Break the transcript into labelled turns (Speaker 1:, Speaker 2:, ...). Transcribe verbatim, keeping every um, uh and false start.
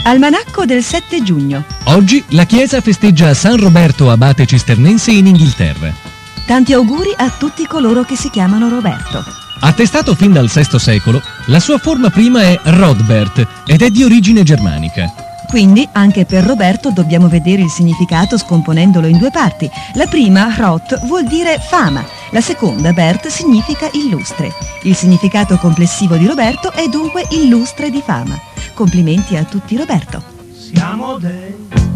Speaker 1: Almanacco del sette giugno.
Speaker 2: Oggi la Chiesa festeggia San Roberto abate cisternense in Inghilterra.
Speaker 1: Tanti auguri a tutti coloro che si chiamano Roberto.
Speaker 2: Attestato fin dal sesto secolo, la sua forma prima è Rodbert ed è di origine germanica.
Speaker 1: Quindi anche per Roberto dobbiamo vedere il significato scomponendolo in due parti. La prima, Rot, vuol dire fama. La seconda, Bert, significa illustre. Il significato complessivo di Roberto è dunque illustre di fama. Complimenti a tutti, Roberto.
Speaker 3: Siamo dei